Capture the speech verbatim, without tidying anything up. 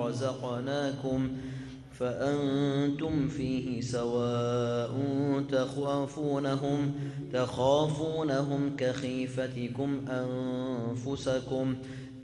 رزقناكم فأنتم فيه سواء تخافونهم, تخافونهم كخيفتكم أنفسكم